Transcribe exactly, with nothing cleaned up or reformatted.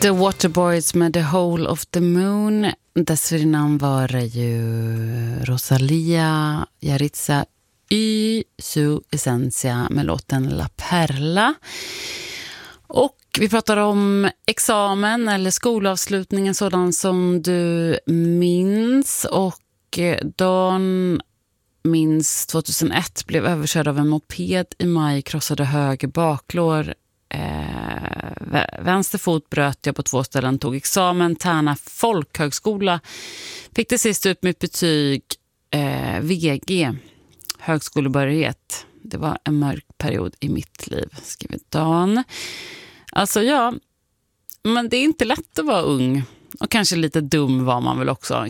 The Waterboys med The Hole of the Moon. Dessförinnan var det ju Rosalia Yaritza y su esencia med låten La Perla. Och vi pratar om examen eller skolavslutningen sådan som du minns. Och Dan minns tjugohundraett blev överkörd av en moped i maj, krossade höger baklår. Eh, vänster fot bröt jag på två ställen, tog examen, Tärna folkhögskola. Fick till sist ut mitt betyg eh, V G, högskolebehörighet. Det var en mörk period i mitt liv, skriver Dan. Alltså ja, men det är inte lätt att vara ung. Och kanske lite dum var man väl också.